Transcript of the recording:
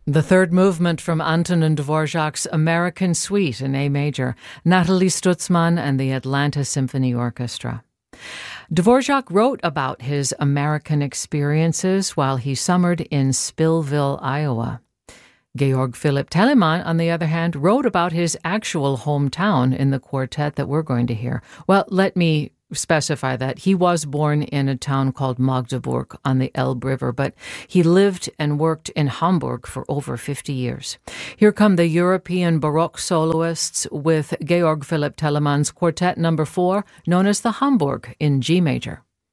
The third movement from Antonin Dvorak's American Suite in A major, Nathalie Stutzmann and the Atlanta Symphony Orchestra. Dvorak wrote about his American experiences while he summered in Spillville, Iowa. Georg Philipp Telemann, on the other hand, wrote about his actual hometown in the quartet that we're going to hear. Well, let me specify that he was born in a town called Magdeburg on the Elbe River, but he lived and worked in Hamburg for over 50 years. Here come the European Baroque soloists with Georg Philipp Telemann's Quartet No. 4, known as the Hamburg in G major.